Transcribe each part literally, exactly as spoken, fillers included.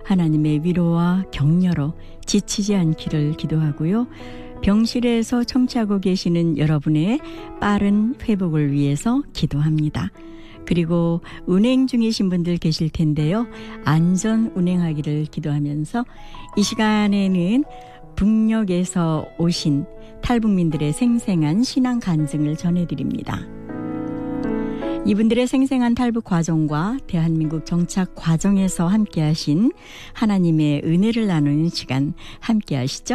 하나님의 위로와 격려로 지치지 않기를 기도하고요. 병실에서 청취하고 계시는 여러분의 빠른 회복을 위해서 기도합니다. 그리고 운행 중이신 분들 계실 텐데요. 안전 운행하기를 기도하면서 이 시간에는 북녘에서 오신 탈북민들의 생생한 신앙 간증을 전해드립니다. 이분들의 생생한 탈북 과정과 대한민국 정착 과정에서 함께하신 하나님의 은혜를 나누는 시간 함께 하시죠.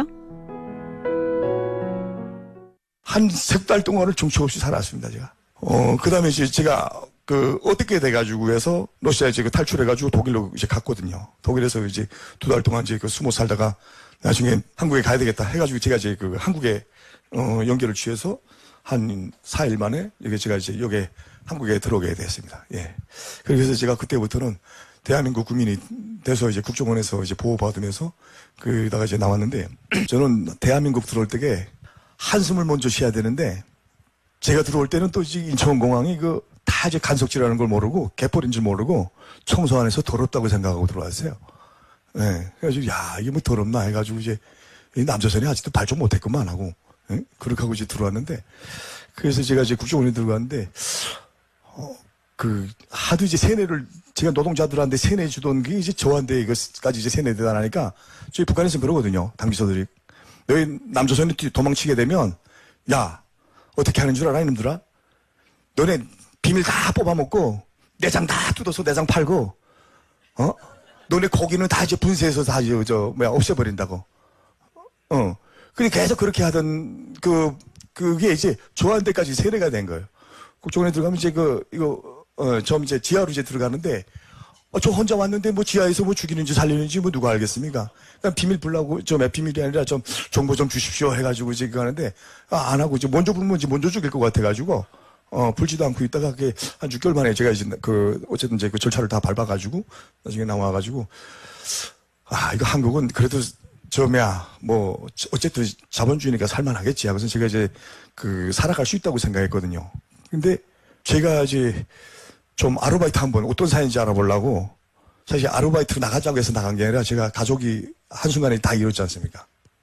한 석 달 동안을 정처 없이 살았습니다, 제가. 어, 그 다음에 이제 제가 그 어떻게 돼가지고 해서 러시아에 이제 그 탈출해가지고 독일로 이제 갔거든요. 독일에서 이제 두 달 동안 이제 그 숨어 살다가 나중에 한국에 가야 되겠다 해가지고 제가 이제 그 한국에 어, 연결을 취해서 한 사 일 만에 여기 제가 이제 여기 한국에 들어오게 됐습니다. 예. 그래서 제가 그때부터는 대한민국 국민이 돼서 이제 국정원에서 이제 보호받으면서 그다가 이제 나왔는데 저는 대한민국 들어올 때에 한숨을 먼저 쉬어야 되는데 제가 들어올 때는 또 이제 인천공항이 그 다 이제 간석지라는 걸 모르고 개벌인 줄 모르고 청소 안에서 더럽다고 생각하고 들어왔어요. 예. 그래가지고 야 이게 뭐 더럽나 해가지고 이제 남조선이 아직도 발전 못했구만 하고 예? 그렇게 하고 이제 들어왔는데 그래서 제가 이제 국정원에 들어갔는데 어, 그 하도 이제 세뇌를 제가 노동자들한테 세뇌 주던 게 이제 저한테 이것까지 이제 세뇌되다 나니까 저희 북한에서는 그러거든요. 당비서들이 너희 남조선이 도망치게 되면 야 어떻게 하는 줄 알아 이놈들아? 너네 비밀 다 뽑아먹고 내장 다 뜯어서 내장 팔고 어? 너네 고기는 다 이제 분쇄해서 다 이제 저 뭐야 없애버린다고. 어. 근데 계속 그렇게 하던 그 그게 이제 저한테까지 세뇌가 된 거예요. 국정원에 들어가면 이제 그 이거 어 좀 이제 지하로 이제 들어가는데 어, 저 혼자 왔는데 뭐 지하에서 뭐 죽이는지 살리는지 뭐 누가 알겠습니까? 그냥 비밀 불라고 좀 비밀이 아니라 좀 정보 좀 주십시오 해가지고 이제 그거 하는데 아, 안 하고 이제 먼저 불면 이제 먼저 죽일 것 같아가지고 어 불지도 않고 있다가 그게 한 육 개월 만에 제가 이제 그 어쨌든 이제 그 절차를 다 밟아가지고 나중에 나와가지고 아 이거 한국은 그래도 저 뭐야 뭐 어쨌든 자본주의니까 살만하겠지 하고서 제가 이제 그 살아갈 수 있다고 생각했거든요. 근데 제가 이제 좀 아르바이트 한번 어떤 사연인지 알아보려고 사실 아르바이트로 나가자고 해서 나간 게 아니라 제가 가족이 한순간에 다 잃었지 않습니까?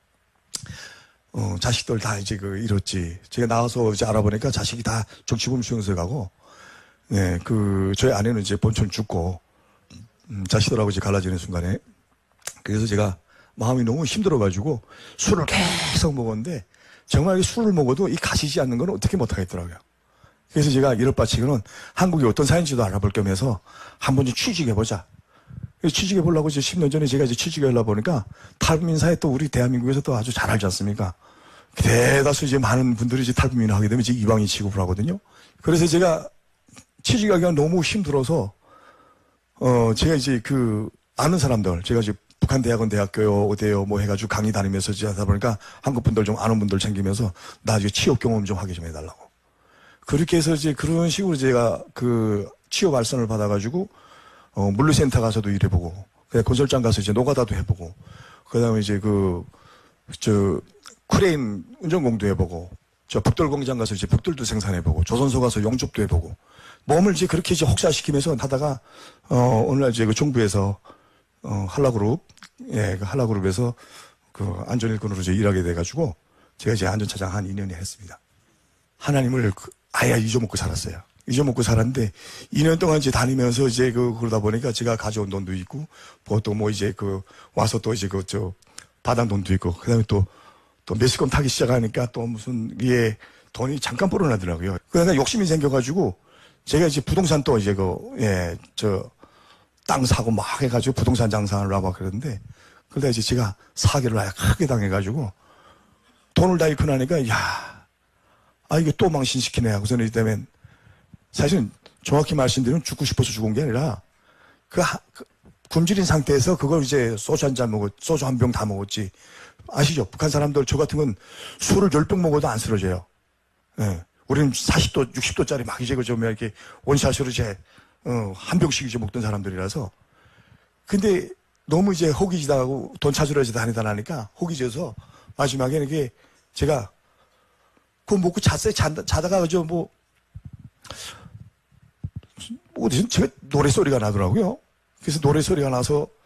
어, 자식들 다 이제 그 잃었지. 제가 나와서 이제 알아보니까 자식이 다 정치범 수용소에 가고, 네, 그, 저희 아내는 이제 본천 죽고, 음, 자식들하고 이제 갈라지는 순간에. 그래서 제가 마음이 너무 힘들어가지고 술을 계속 먹었는데 정말 술을 먹어도 이 가시지 않는 건 어떻게 못하겠더라고요. 그래서 제가 이럴 바치고는 한국이 어떤 사연인지도 알아볼 겸해서 한번 좀 취직해보자. 취직해보려고 이제 십 년 전에 제가 이제 취직하려고 보니까 탈북민 사회 또 우리 대한민국에서 또 아주 잘 알지 않습니까? 대다수 이제 많은 분들이 이제 탈북민을 하게 되면 이제 이방인 취급을 하거든요. 그래서 제가 취직하기가 너무 힘들어서, 어, 제가 이제 그 아는 사람들, 제가 이제 북한 대학원 대학교요, 어디요, 뭐 해가지고 강의 다니면서 이제 하다 보니까 한국 분들 좀 아는 분들 챙기면서 나 이제 취업 경험 좀 하게 좀 해달라고. 그렇게 해서 이제 그런 식으로 제가 그 취업 알선을 받아가지고 어, 물류센터 가서도 일해보고, 그다음에 건설장 가서 이제 노가다도 해보고, 그 다음에 이제 그, 저, 크레인 운전공도 해보고, 저 북돌 공장 가서 이제 북돌도 생산해보고, 조선소 가서 용접도 해보고, 몸을 이제 그렇게 이제 혹사시키면서 하다가, 어, 오늘날 이제 그 정부에서, 어, 한라그룹, 예, 그 한라그룹에서 그 안전일꾼으로 이제 일하게 돼가지고, 제가 이제 안전차장 한 이 년에 했습니다. 하나님을 그 아예 잊어먹고 살았어요. 잊어먹고 살았는데 이 년 동안 이제 다니면서 이제 그 그러다 보니까 제가 가져온 돈도 있고 또 뭐 이제 그 와서 또 이제 그 저 받은 돈도 있고 그다음에 또 또 매스컴 타기 시작하니까 또 무슨 이게 돈이 잠깐 불어나더라고요. 그러니까 욕심이 생겨가지고 제가 이제 부동산 또 이제 그 예 저 땅 사고 막 해가지고 부동산 장사를 하고 그러는데 그러다 이제 제가 사기를 아예 크게 당해가지고 돈을 다 잃고 나니까 야 아 이게 또 망신시키네 하고서는 이때면 사실은 정확히 말씀드리면 죽고 싶어서 죽은 게 아니라 그, 하, 그 굶주린 상태에서 그걸 이제 소주 한 잔 먹었, 소주 한 병 다 먹었지. 아시죠? 북한 사람들 저 같은 건 술을 열 병 먹어도 안 쓰러져요. 예. 우리는 사십 도, 육십 도짜리 막 이제 그좀 이렇게 원샷으로 이제 어, 한 병씩 이제 먹던 사람들이라서. 근데 너무 이제 호기지다하고 돈 찾으러 이제 다니다 나니까 호기져서 마지막에는 이게 제가 그거 먹고 잤어요. 자다, 자다가 그저 뭐 어디서 제가 노래소리가 나더라고요. 그래서 노래소리가 나서